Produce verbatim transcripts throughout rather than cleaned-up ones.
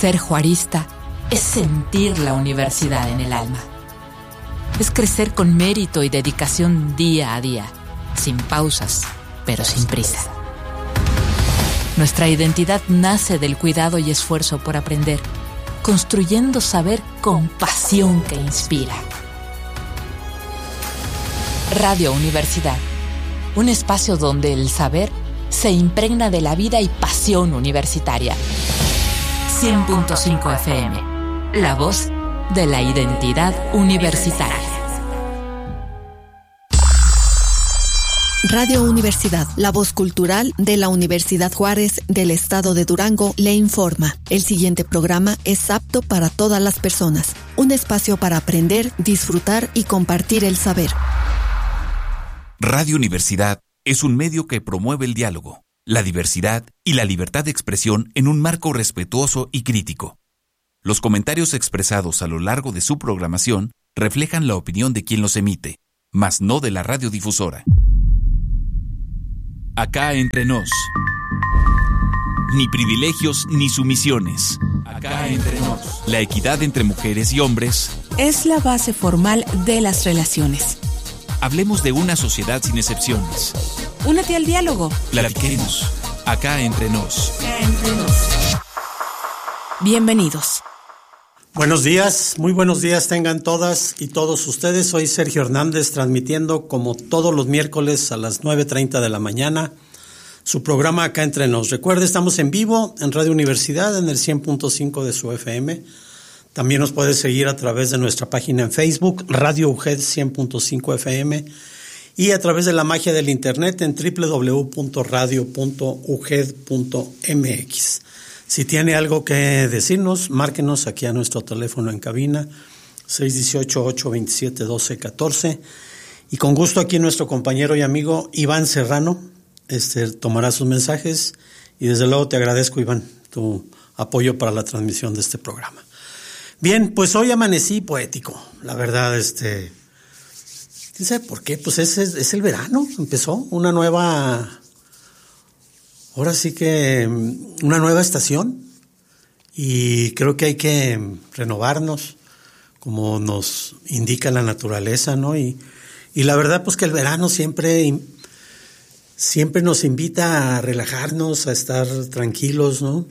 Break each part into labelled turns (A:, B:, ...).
A: Ser juarista es sentir la universidad en el alma. Es crecer con mérito y dedicación día a día, sin pausas, pero sin prisa. Nuestra identidad nace del cuidado y esfuerzo por aprender, construyendo saber con pasión que inspira. Radio Universidad, un espacio donde el saber se impregna de la vida y pasión universitaria. cien punto cinco F M, la voz de la identidad universitaria.
B: Radio Universidad, la voz cultural de la Universidad Juárez del Estado de Durango, le informa. El siguiente programa es apto para todas las personas. Un espacio para aprender, disfrutar y compartir el saber.
C: Radio Universidad es un medio que promueve el diálogo, la diversidad y la libertad de expresión en un marco respetuoso y crítico. Los comentarios expresados a lo largo de su programación reflejan la opinión de quien los emite, mas no de la radiodifusora. Acá entre nos. Ni privilegios ni sumisiones. Acá entre nos. La equidad entre mujeres y hombres
D: es la base formal de las relaciones.
C: Hablemos de una sociedad sin excepciones.
D: Únete al diálogo.
C: Platiquemos. Acá entre nos.
D: Acá entre nos. Bienvenidos.
E: Buenos días, muy buenos días tengan todas y todos ustedes. Soy Sergio Hernández, transmitiendo como todos los miércoles a las nueve treinta de la mañana su programa Acá Entre Nos. Recuerde, estamos en vivo en Radio Universidad en el cien punto cinco de su F M. También nos puede seguir a través de nuestra página en Facebook, Radio U G E D cien punto cinco F M, y a través de la magia del internet en doble u doble u doble u punto radio punto u g e d punto m x. Si tiene algo que decirnos, márquenos aquí a nuestro teléfono en cabina, seis uno ocho, ocho dos siete, uno dos uno cuatro. Y con gusto aquí nuestro compañero y amigo Iván Serrano este, tomará sus mensajes. Y desde luego te agradezco, Iván, tu apoyo para la transmisión de este programa. Bien, pues hoy amanecí poético, la verdad. este ¿Quién sabe por qué? Pues es, es, es el verano, empezó una nueva... Ahora sí que una nueva estación, y creo que hay que renovarnos, como nos indica la naturaleza, ¿no? Y, y la verdad, pues que el verano siempre, siempre nos invita a relajarnos, a estar tranquilos, ¿no?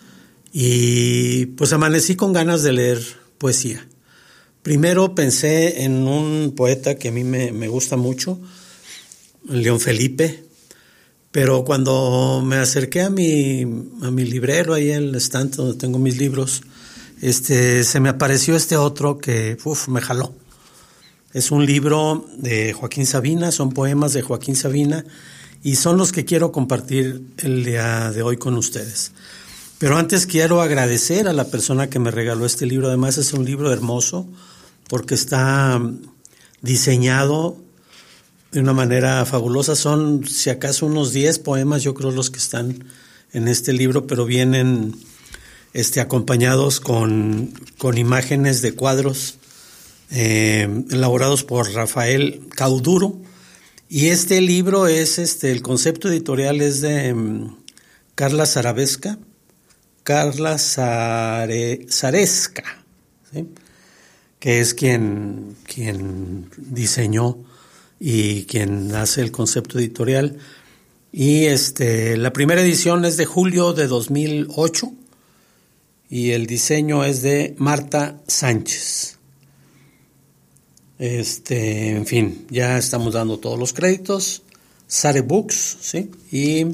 E: Y pues amanecí con ganas de leer poesía. Primero pensé en un poeta que a mí me, me gusta mucho, León Felipe. Pero cuando me acerqué a mi, a mi librero, ahí en el estante donde tengo mis libros, este, se me apareció este otro que uf, me jaló. Es un libro de Joaquín Sabina, son poemas de Joaquín Sabina, y son los que quiero compartir el día de hoy con ustedes. Pero antes quiero agradecer a la persona que me regaló este libro. Además es un libro hermoso porque está diseñado de una manera fabulosa. Son, si acaso, unos diez poemas, yo creo, los que están en este libro, pero vienen este, acompañados con, con imágenes de cuadros eh, elaborados por Rafael Cauduro. Y este libro es, este, el concepto editorial es de um, Carla Sarabesca, Carla Zare, Zaresca, ¿sí? Que es quien, quien diseñó y quien hace el concepto editorial. Y este la primera edición es de julio de dos mil ocho y el diseño es de Marta Sánchez. Este, en fin, ya estamos dando todos los créditos. Sare Books, ¿sí? Y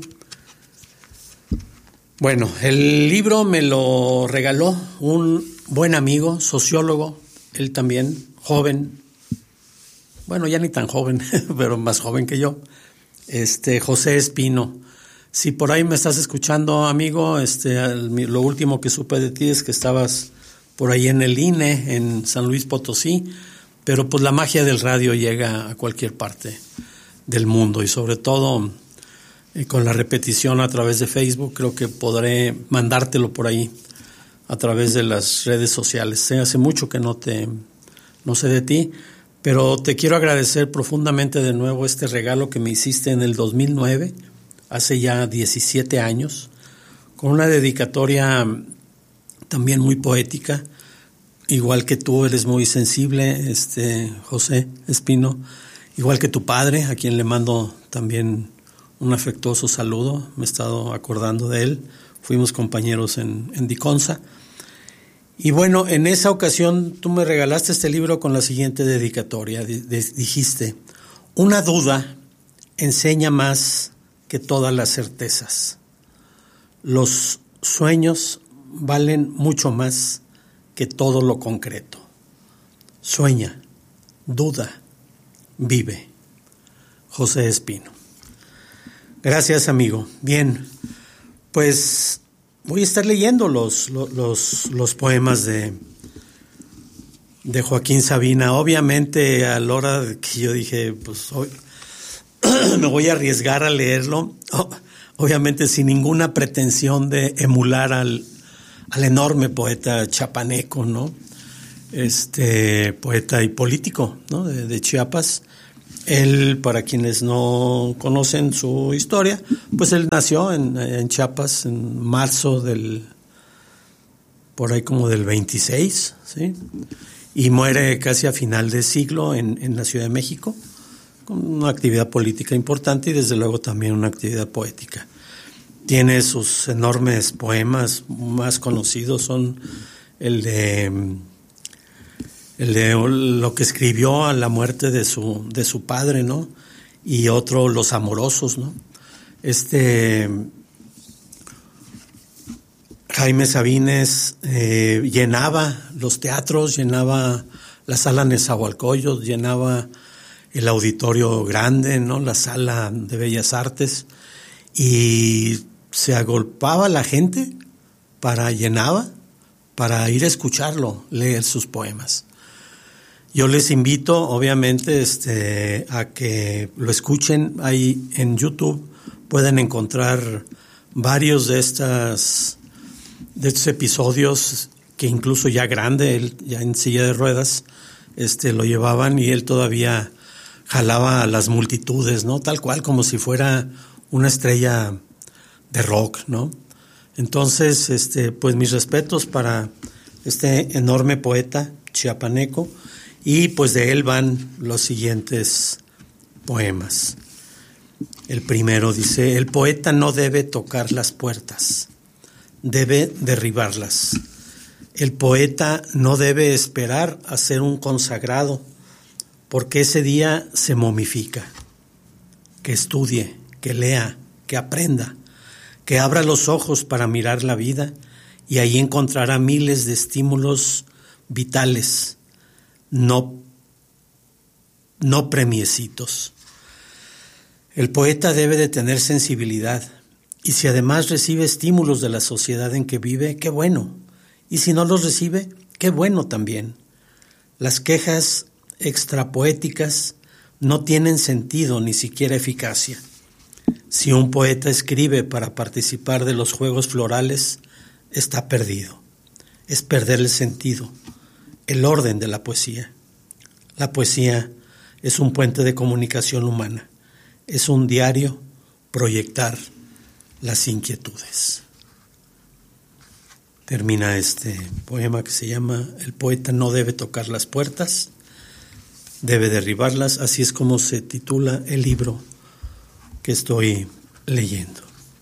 E: bueno, el libro me lo regaló un buen amigo, sociólogo, él también, joven. Bueno, ya ni tan joven, pero más joven que yo, este José Espino. Si por ahí me estás escuchando, amigo, este lo último que supe de ti es que estabas por ahí en el I N E, en San Luis Potosí, pero pues la magia del radio llega a cualquier parte del mundo y sobre todo eh, con la repetición a través de Facebook, creo que podré mandártelo por ahí a través de las redes sociales. ¿Eh? Hace mucho que no te no sé de ti. Pero te quiero agradecer profundamente de nuevo este regalo que me hiciste en el dos mil nueve, hace ya diecisiete años, con una dedicatoria también muy poética. Igual que tú, eres muy sensible, este José Espino, igual que tu padre, a quien le mando también un afectuoso saludo. Me he estado acordando de él. Fuimos compañeros en, en Diconsa. Y bueno, en esa ocasión tú me regalaste este libro con la siguiente dedicatoria. D- d- dijiste, una duda enseña más que todas las certezas. Los sueños valen mucho más que todo lo concreto. Sueña, duda, vive. José Espino. Gracias, amigo. Bien, pues voy a estar leyendo los, los, los poemas de, de Joaquín Sabina. Obviamente, a la hora de que yo dije, pues hoy me voy a arriesgar a leerlo, obviamente sin ninguna pretensión de emular al al enorme poeta chapaneco, ¿no? Este poeta y político, ¿no? De, de Chiapas. Él, para quienes no conocen su historia, pues él nació en, en Chiapas en marzo del, por ahí como del veintiséis, ¿sí? Y muere casi a final de siglo en, en la Ciudad de México, con una actividad política importante y desde luego también una actividad poética. Tiene sus enormes poemas, más conocidos son el de el de lo que escribió a la muerte de su de su padre, ¿no? Y otro, Los Amorosos, ¿no? Este Jaime Sabines eh, llenaba los teatros, llenaba la sala Nezahualcóyotl, llenaba el auditorio grande, ¿no? La sala de Bellas Artes, y se agolpaba la gente para llenaba, para ir a escucharlo, leer sus poemas. Yo les invito, obviamente, este, a que lo escuchen. Ahí en YouTube pueden encontrar varios de estas, de estos episodios que incluso ya grande, él ya en silla de ruedas, este, lo llevaban y él todavía jalaba a las multitudes, ¿no? Tal cual como si fuera una estrella de rock, ¿no? Entonces, este, pues mis respetos para este enorme poeta chiapaneco, y pues de él van los siguientes poemas. El primero dice, el poeta no debe tocar las puertas, debe derribarlas. El poeta no debe esperar a ser un consagrado, porque ese día se momifica. Que estudie, que lea, que aprenda, que abra los ojos para mirar la vida, y ahí encontrará miles de estímulos vitales, no, no premiecitos. El poeta debe de tener sensibilidad, y si además recibe estímulos de la sociedad en que vive, qué bueno, y si no los recibe, qué bueno también. Las quejas extrapoéticas no tienen sentido ni siquiera eficacia. Si un poeta escribe para participar de los juegos florales, está perdido. Es perder el sentido, el orden de la poesía. La poesía es un puente de comunicación humana. Es un diario proyectar las inquietudes. Termina este poema que se llama El poeta no debe tocar las puertas, debe derribarlas. Así es como se titula el libro que estoy leyendo.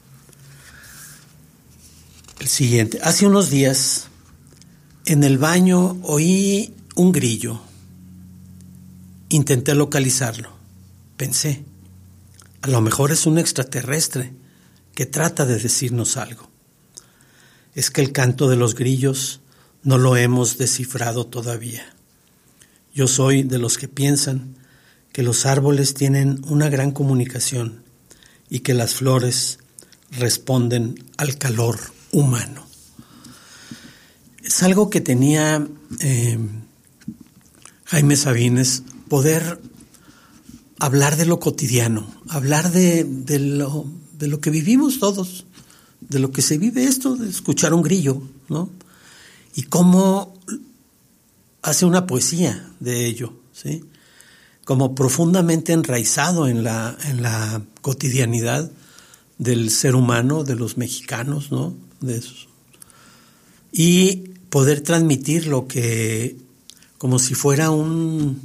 E: El siguiente. Hace unos días, en el baño oí un grillo. Intenté localizarlo. Pensé, a lo mejor es un extraterrestre que trata de decirnos algo. Es que el canto de los grillos no lo hemos descifrado todavía. Yo soy de los que piensan que los árboles tienen una gran comunicación y que las flores responden al calor humano. Es algo que tenía eh, Jaime Sabines, poder hablar de lo cotidiano, hablar de, de, lo, de lo que vivimos todos, de lo que se vive esto, de escuchar un grillo, ¿no? Y cómo hace una poesía de ello, ¿sí? Como profundamente enraizado en la, en la cotidianidad del ser humano, de los mexicanos, ¿no? De esos. y poder transmitir lo que, como si fuera un,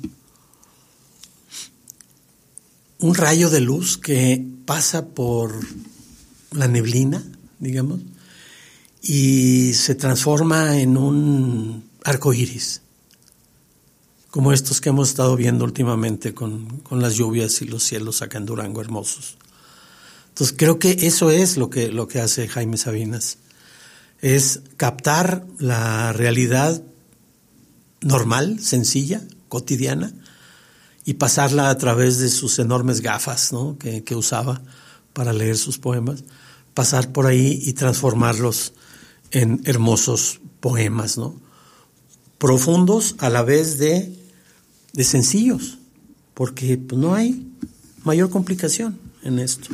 E: un rayo de luz que pasa por la neblina, digamos, y se transforma en un arco iris, como estos que hemos estado viendo últimamente con, con las lluvias y los cielos acá en Durango hermosos. Entonces creo que eso es lo que, lo que hace Jaime Sabinas, es captar la realidad normal, sencilla, cotidiana, y pasarla a través de sus enormes gafas, ¿no?, que, que usaba para leer sus poemas, pasar por ahí y transformarlos en hermosos poemas, ¿no?, profundos a la vez de, de sencillos, porque pues, no hay mayor complicación en esto.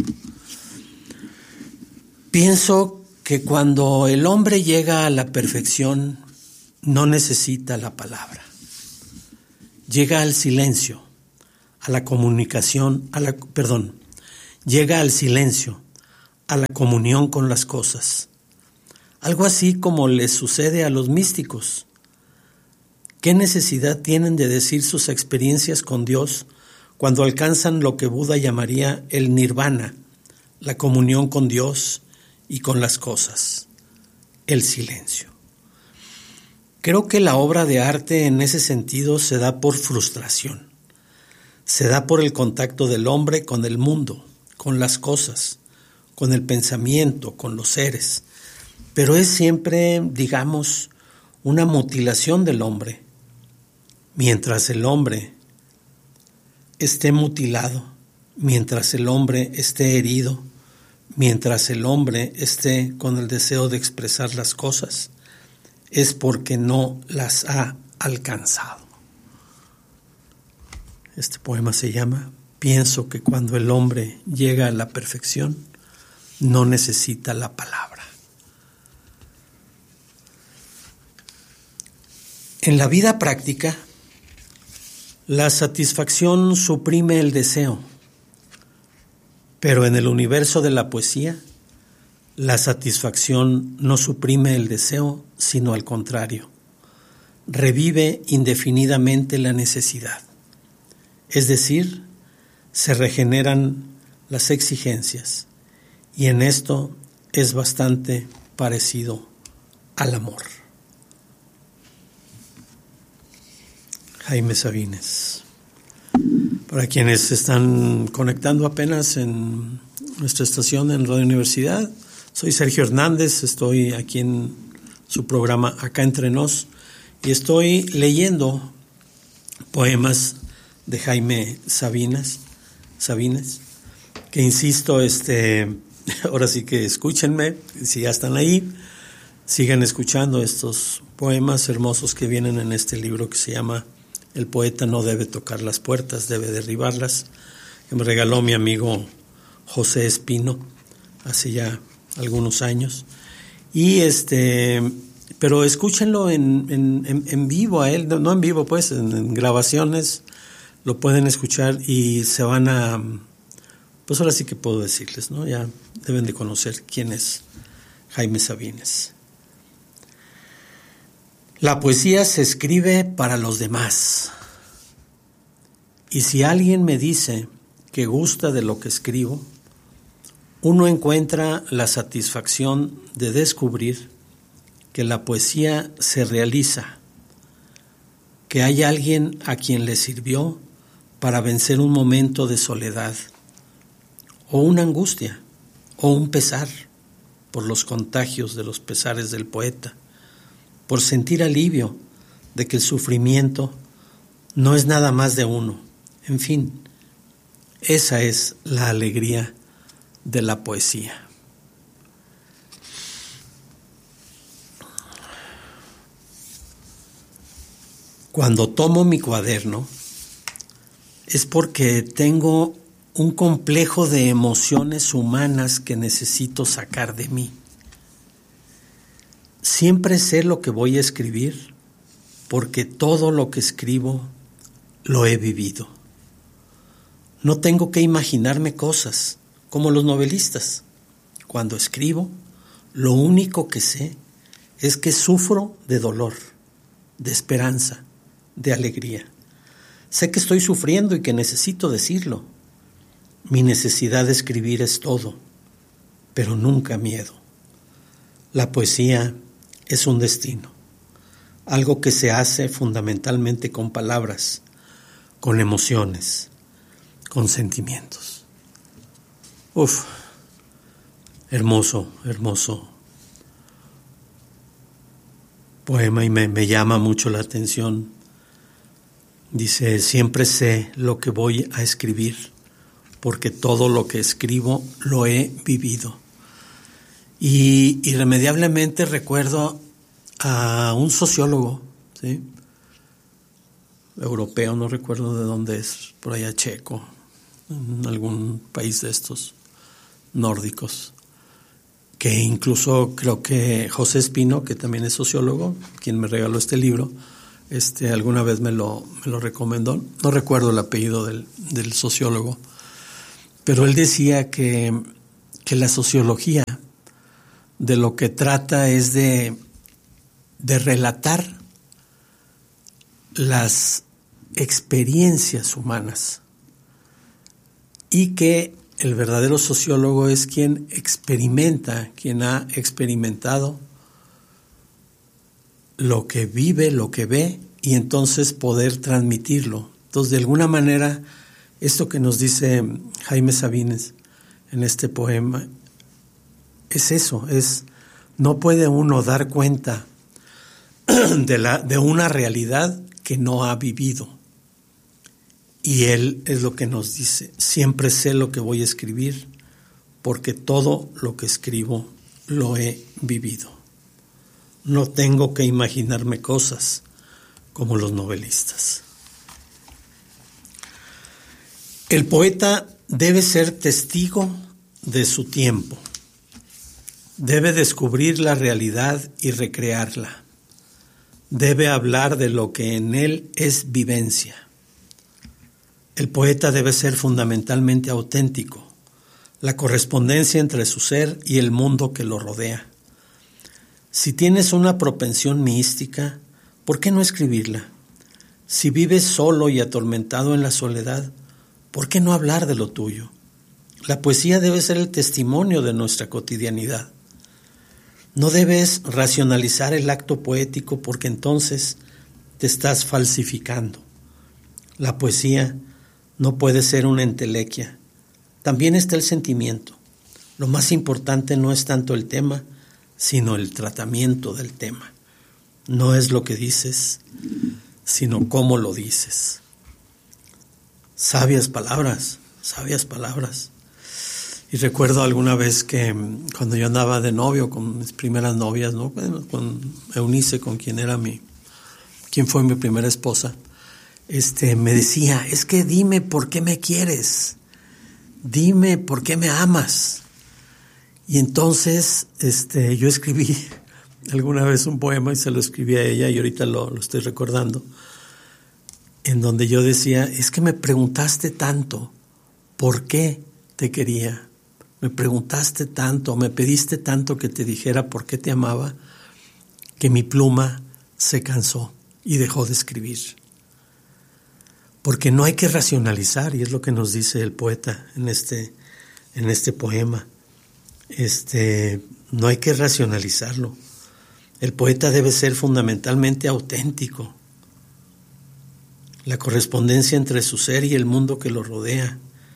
E: Pienso que cuando el hombre llega a la perfección, no necesita la palabra. Llega al silencio, a la comunicación, a la, perdón, llega al silencio, a la comunión con las cosas. Algo así como les sucede a los místicos. ¿Qué necesidad tienen de decir sus experiencias con Dios cuando alcanzan lo que Buda llamaría el nirvana, la comunión con Dios y con las cosas, el silencio? Creo que la obra de arte en ese sentido se da por frustración, se da por el contacto del hombre con el mundo, con las cosas, con el pensamiento, con los seres, pero es siempre, digamos, una mutilación del hombre. Mientras el hombre esté mutilado, mientras el hombre esté herido, mientras el hombre esté con el deseo de expresar las cosas, es porque no las ha alcanzado. Este poema se llama Pienso que cuando el hombre llega a la perfección, no necesita la palabra. En la vida práctica, la satisfacción suprime el deseo, pero en el universo de la poesía, la satisfacción no suprime el deseo, sino al contrario, revive indefinidamente la necesidad. Es decir, se regeneran las exigencias, y en esto es bastante parecido al amor. Jaime Sabines. Para quienes se están conectando apenas en nuestra estación en Radio Universidad, soy Sergio Hernández, estoy aquí en su programa Acá Entre Nos y estoy leyendo poemas de Jaime Sabinas, Sabines, que insisto, este, ahora sí que escúchenme, si ya están ahí, sigan escuchando estos poemas hermosos que vienen en este libro que se llama El poeta no debe tocar las puertas, debe derribarlas, que me regaló mi amigo José Espino hace ya algunos años. Y este, pero escúchenlo en, en, en vivo a él, no, no en vivo pues, en, en grabaciones, lo pueden escuchar y se van a, pues ahora sí que puedo decirles, ¿no? Ya deben de conocer quién es Jaime Sabines. La poesía se escribe para los demás. Y si alguien me dice que gusta de lo que escribo, uno encuentra la satisfacción de descubrir que la poesía se realiza, que hay alguien a quien le sirvió para vencer un momento de soledad, o una angustia, o un pesar por los contagios de los pesares del poeta, por sentir alivio de que el sufrimiento no es nada más de uno. En fin, esa es la alegría de la poesía. Cuando tomo mi cuaderno es porque tengo un complejo de emociones humanas que necesito sacar de mí. Siempre sé lo que voy a escribir porque todo lo que escribo lo he vivido. No tengo que imaginarme cosas como los novelistas. Cuando escribo, lo único que sé es que sufro de dolor, de esperanza, de alegría. Sé que estoy sufriendo y que necesito decirlo. Mi necesidad de escribir es todo, pero nunca miedo. La poesía es un destino, algo que se hace fundamentalmente con palabras, con emociones, con sentimientos. Uf, hermoso, hermoso poema y me, me llama mucho la atención. Dice, siempre sé lo que voy a escribir, porque todo lo que escribo lo he vivido. Y irremediablemente recuerdo a un sociólogo, ¿sí? Europeo, no recuerdo de dónde es, por allá checo, en algún país de estos nórdicos, que incluso creo que José Espino, que también es sociólogo, quien me regaló este libro, este, alguna vez me lo, me lo recomendó. No recuerdo el apellido del, del sociólogo, pero él decía que, que la sociología de lo que trata es de, de relatar las experiencias humanas y que el verdadero sociólogo es quien experimenta, quien ha experimentado lo que vive, lo que ve, y entonces poder transmitirlo. Entonces, de alguna manera, esto que nos dice Jaime Sabines en este poema es eso, es no puede uno dar cuenta de, la, de una realidad que no ha vivido. Y él es lo que nos dice, siempre sé lo que voy a escribir, porque todo lo que escribo lo he vivido. No tengo que imaginarme cosas como los novelistas. El poeta debe ser testigo de su tiempo. Debe descubrir la realidad y recrearla. Debe hablar de lo que en él es vivencia. El poeta debe ser fundamentalmente auténtico, la correspondencia entre su ser y el mundo que lo rodea. Si tienes una propensión mística, ¿por qué no escribirla? Si vives solo y atormentado en la soledad, ¿por qué no hablar de lo tuyo? La poesía debe ser el testimonio de nuestra cotidianidad. No debes racionalizar el acto poético porque entonces te estás falsificando. La poesía no puede ser una entelequia. También está el sentimiento. Lo más importante no es tanto el tema, sino el tratamiento del tema. No es lo que dices, sino cómo lo dices. Sabias palabras, sabias palabras. Y recuerdo alguna vez que cuando yo andaba de novio con mis primeras novias, ¿no? Bueno, con Eunice, con quien era mi, quien fue mi primera esposa, este, me decía, es que dime por qué me quieres, dime por qué me amas. Y entonces, este, yo escribí alguna vez un poema y se lo escribí a ella y ahorita lo, lo estoy recordando, en donde yo decía, es que me preguntaste tanto, ¿por qué te quería? Me preguntaste tanto, me pediste tanto que te dijera por qué te amaba, que mi pluma se cansó y dejó de escribir. Porque no hay que racionalizar, y es lo que nos dice el poeta en este, en este poema. Este, no hay que racionalizarlo. El poeta debe ser fundamentalmente auténtico. La correspondencia entre su ser y el mundo que lo rodea.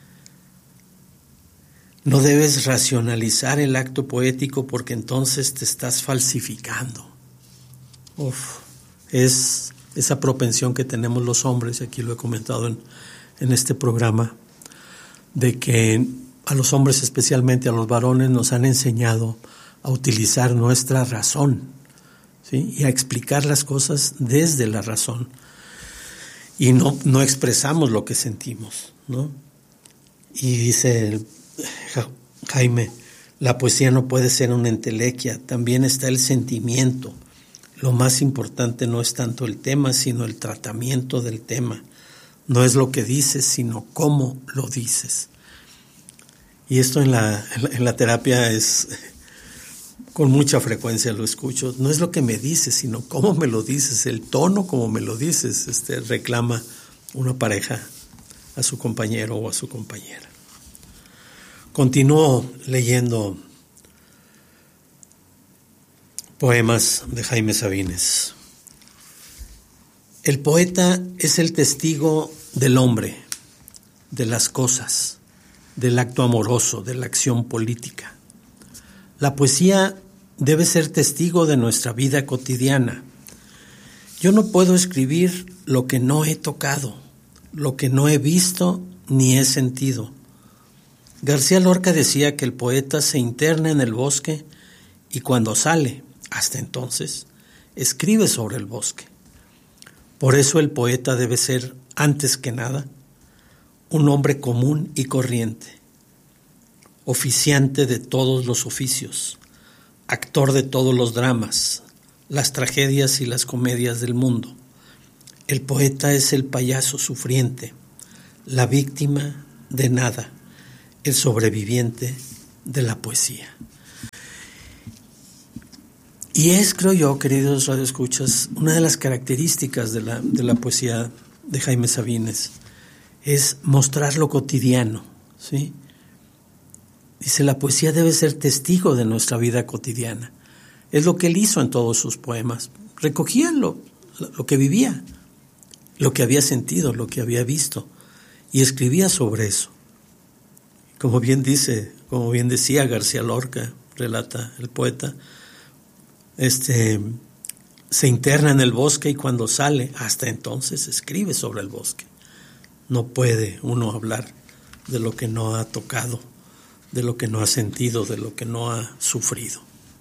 E: No debes racionalizar el acto poético porque entonces te estás falsificando. Uf, es esa propensión que tenemos los hombres, y aquí lo he comentado en, en este programa, de que a los hombres, especialmente a los varones, nos han enseñado a utilizar nuestra razón, ¿sí? Y a explicar las cosas desde la razón. Y no, no expresamos lo que sentimos, ¿no? Y dice el Jaime, la poesía no puede ser una entelequia, también está el sentimiento. Lo más importante no es tanto el tema, sino el tratamiento del tema. No es lo que dices, sino cómo lo dices. Y esto en la, en la, en la terapia es con mucha frecuencia lo escucho. No es lo que me dices, sino cómo me lo dices, el tono como me lo dices, este, reclama una pareja a su compañero o a su compañera. Continúo leyendo poemas de Jaime Sabines. El poeta es el testigo del hombre, de las cosas, del acto amoroso, de la acción política. La poesía debe ser testigo de nuestra vida cotidiana. Yo no puedo escribir lo que no he tocado, lo que no he visto ni he sentido. García Lorca decía que el poeta se interna en el bosque y cuando sale, hasta entonces, escribe sobre el bosque. Por eso el poeta debe ser, antes que nada, un hombre común y corriente, oficiante de todos los oficios, actor de todos los dramas, las tragedias y las comedias del mundo. El poeta es el payaso sufriente, la víctima de nada, el sobreviviente de la poesía. Y es, creo yo, queridos radioescuchas, una de las características de la, de la poesía de Jaime Sabines, es mostrar lo cotidiano, ¿sí? Dice, la poesía debe ser testigo de nuestra vida cotidiana. Es lo que él hizo en todos sus poemas. Recogía lo, lo que vivía, lo que había sentido, lo que había visto, y escribía sobre eso. Como bien dice, como bien decía García Lorca, relata el poeta, este, se interna en el bosque y cuando sale, hasta entonces escribe sobre el bosque. No puede uno hablar de lo que no ha tocado, de lo que no ha sentido, de lo que no ha sufrido.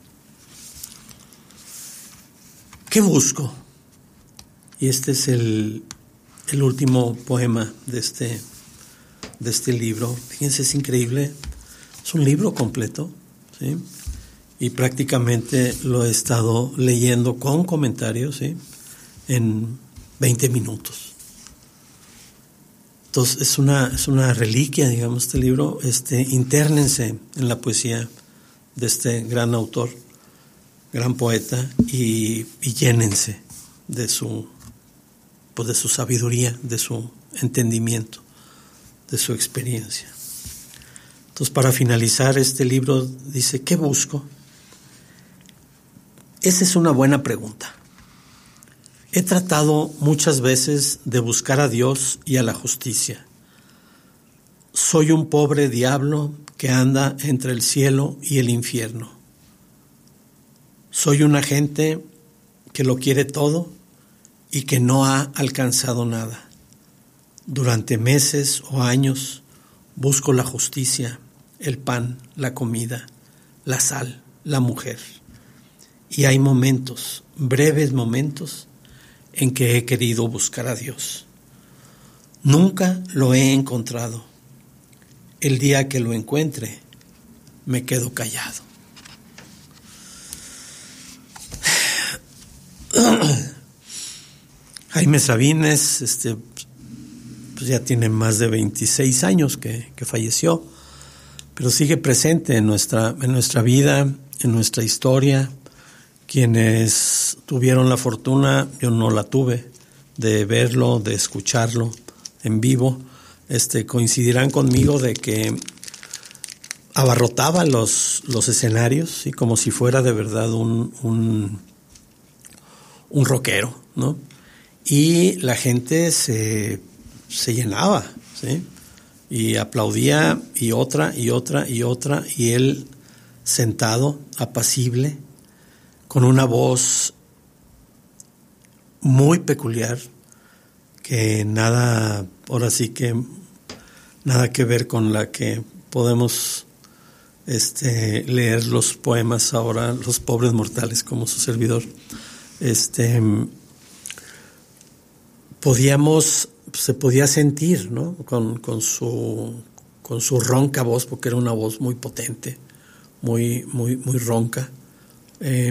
E: ¿Qué busco? Y este es el, el último poema de este, de este libro. Fíjense, es increíble. Es un libro completo, ¿sí? Y prácticamente lo he estado leyendo con comentarios, ¿sí? En veinte minutos. Entonces es una, es una reliquia, digamos, este libro. Este, intérnense en la poesía de este gran autor, gran poeta, y, y llénense de su, pues de su sabiduría, de su entendimiento, de su experiencia. Entonces, para finalizar este libro, dice, ¿qué busco? Esa es una buena pregunta. He tratado muchas veces de buscar a Dios y a la justicia. Soy un pobre diablo que anda entre el cielo y el infierno. Soy una gente que lo quiere todo y que no ha alcanzado nada. Durante meses o años busco la justicia, el pan, la comida, la sal, la mujer. Y hay momentos, breves momentos, en que he querido buscar a Dios. Nunca lo he encontrado. El día que lo encuentre, me quedo callado. Jaime Sabines, este, pues ya tiene más de veintiséis años que, que falleció, pero sigue presente en nuestra, en nuestra vida, en nuestra historia. Quienes tuvieron la fortuna, yo no la tuve, de verlo, de escucharlo en vivo, este, coincidirán conmigo de que abarrotaba los, los escenarios, ¿sí? Como si fuera de verdad un, un, un rockero, ¿no? Y la gente se, se llenaba, ¿sí? Y aplaudía, y otra, y otra, y otra, y él sentado, apacible, con una voz muy peculiar, que nada, ahora sí que nada que ver con la que podemos este, leer los poemas ahora, los pobres mortales, como su servidor. Este, podíamos, se podía sentir, ¿no? Con, con su, con su ronca voz, porque era una voz muy potente, muy, muy, muy ronca. Eh,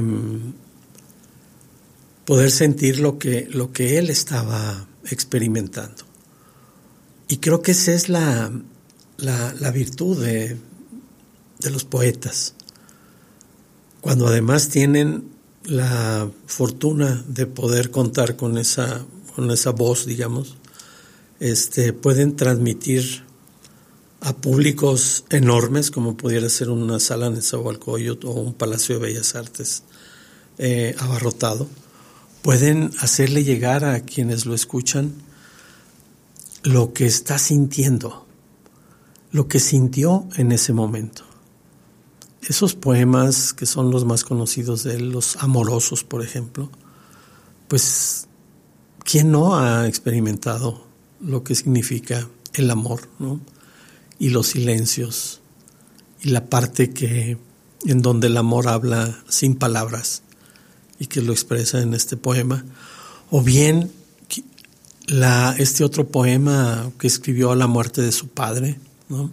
E: poder sentir lo que, lo que él estaba experimentando. Y creo que esa es la, la, la virtud de, de los poetas. cuando además tienen la fortuna de poder contar con esa, con esa voz, digamos, este, pueden transmitir a públicos enormes, como pudiera ser una sala en Nezahualcóyotl o un Palacio de Bellas Artes eh, abarrotado. Pueden hacerle llegar a quienes lo escuchan lo que está sintiendo, lo que sintió en ese momento. Esos poemas que son los más conocidos de él, los amorosos, por ejemplo, pues, ¿quién no ha experimentado lo que significa el amor, ¿no? Y los silencios, y la parte que en donde el amor habla sin palabras y que lo expresa en este poema, o bien la, este otro poema que escribió a la muerte de su padre, ¿no?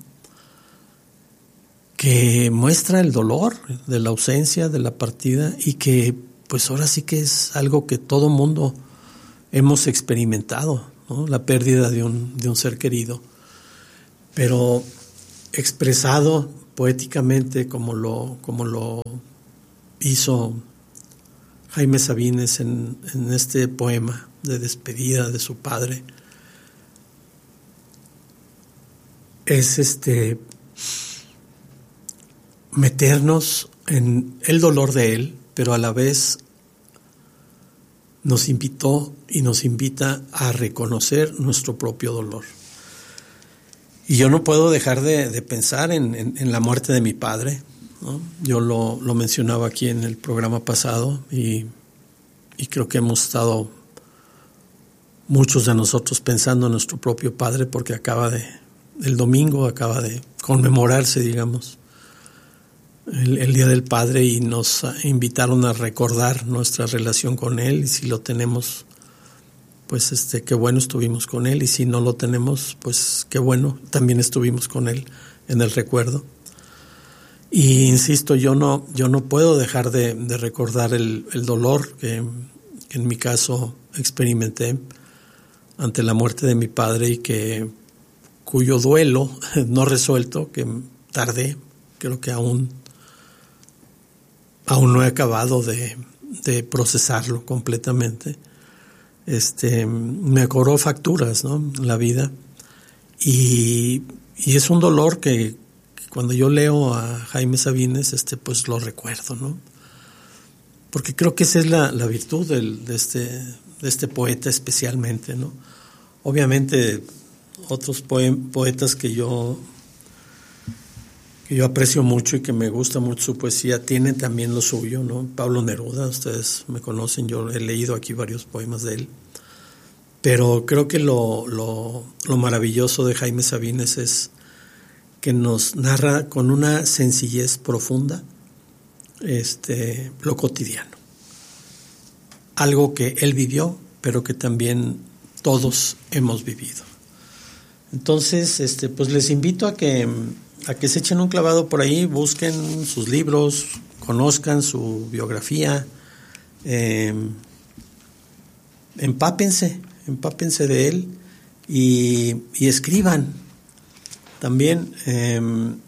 E: Que muestra el dolor de la ausencia, de la partida, y que pues ahora sí que es algo que todo mundo hemos experimentado, ¿no? La pérdida de un, de un ser querido, pero expresado poéticamente como lo, como lo hizo Jaime Sabines en, en este poema de despedida de su padre. Es este meternos en el dolor de él, pero a la vez nos invitó y nos invita a reconocer nuestro propio dolor. Y yo no puedo dejar de, de pensar en, en, en la muerte de mi padre, ¿no? Yo lo, lo mencionaba aquí en el programa pasado y, y creo que hemos estado muchos de nosotros pensando en nuestro propio padre, porque acaba de, el domingo acaba de conmemorarse, digamos, el, el Día del Padre, y nos invitaron a recordar nuestra relación con él, y si lo tenemos, pues este, qué bueno, estuvimos con él, y si no lo tenemos, pues qué bueno, también estuvimos con él en el recuerdo. Y insisto, yo no, yo no puedo dejar de, de recordar el, el dolor que, que en mi caso experimenté ante la muerte de mi padre, y que cuyo duelo no resuelto, que tardé, creo que aún, aún no he acabado de, de procesarlo completamente. Este, me cobró facturas, ¿no?, la vida, y, y es un dolor que, que cuando yo leo a Jaime Sabines, este, pues lo recuerdo, ¿no? Porque creo que esa es la, la virtud del, de, este, de este poeta especialmente, ¿no? Obviamente otros poem, poetas que yo, que yo aprecio mucho y que me gusta mucho su poesía tienen también lo suyo, ¿no? Pablo Neruda, ustedes me conocen, yo he leído aquí varios poemas de él, pero creo que lo, lo, lo maravilloso de Jaime Sabines es que nos narra con una sencillez profunda este, lo cotidiano, algo que él vivió, pero que también todos hemos vivido. Entonces, este, pues les invito a que, a que se echen un clavado por ahí, busquen sus libros, conozcan su biografía, eh, empápense, empápense de él y, y escriban también. Eh,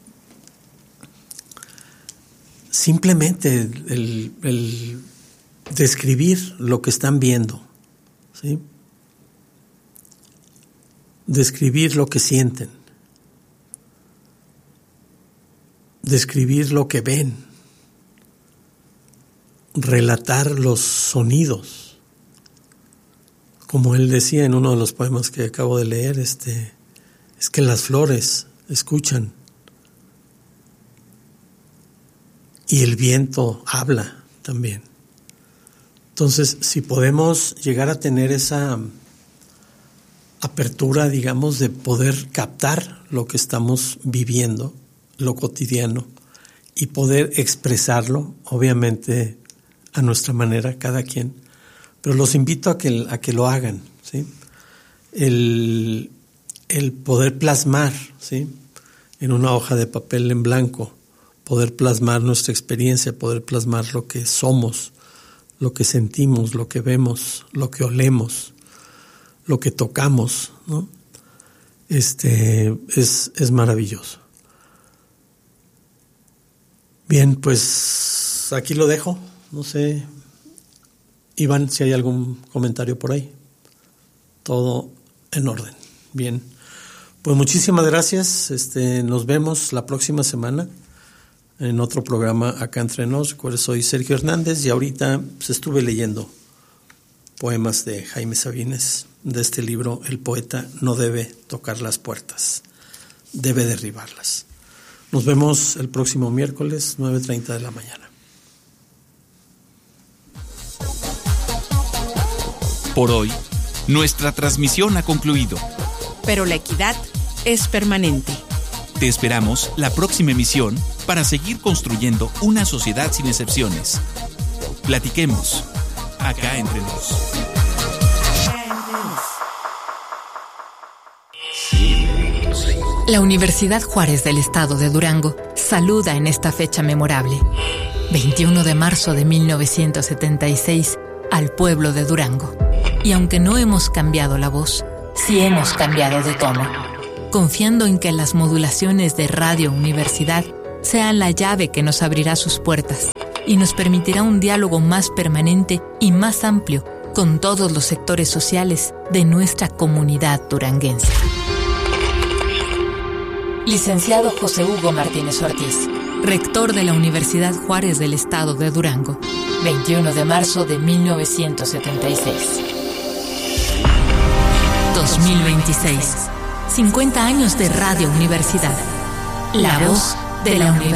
E: simplemente el, el, el describir lo que están viendo, ¿sí? Describir lo que sienten, describir lo que ven, relatar los sonidos, como él decía en uno de los poemas que acabo de leer, este, es que las flores escuchan y el viento habla también. Entonces, si podemos llegar a tener esa apertura, digamos, de poder captar lo que estamos viviendo, lo cotidiano, y poder expresarlo, obviamente a nuestra manera, cada quien, pero los invito a que, a que lo hagan, ¿sí? El, el poder plasmar, ¿sí?, en una hoja de papel en blanco, poder plasmar nuestra experiencia, poder plasmar lo que somos, lo que sentimos, lo que vemos, lo que olemos, lo que tocamos, ¿no? Este, es, es maravilloso. Bien, pues pues aquí lo dejo. No sé, Iván, si hay algún comentario por ahí. Todo en orden. Bien. Pues muchísimas gracias. Este, nos vemos la próxima semana en otro programa acá entre nos. Recuerden, soy Sergio Hernández y ahorita pues, estuve leyendo poemas de Jaime Sabines, de este libro, El poeta no debe tocar las puertas, debe derribarlas. Nos vemos el próximo miércoles, nueve treinta de la mañana.
C: Por hoy, nuestra transmisión ha concluido.
D: Pero la equidad es permanente.
C: Te esperamos la próxima emisión para seguir construyendo una sociedad sin excepciones. Platiquemos, acá entre nos.
A: La Universidad Juárez del Estado de Durango saluda en esta fecha memorable, veintiuno de marzo de mil novecientos setenta y seis, al pueblo de Durango. Y aunque no hemos cambiado la voz, sí hemos cambiado de tono, confiando en que las modulaciones de Radio Universidad sean la llave que nos abrirá sus puertas y nos permitirá un diálogo más permanente y más amplio con todos los sectores sociales de nuestra comunidad duranguense. Licenciado José Hugo Martínez Ortiz, rector de la Universidad Juárez del Estado de Durango, veintiuno de marzo de mil novecientos setenta y seis. dos mil veintiséis. cincuenta años de Radio Universidad. La voz de la Universidad.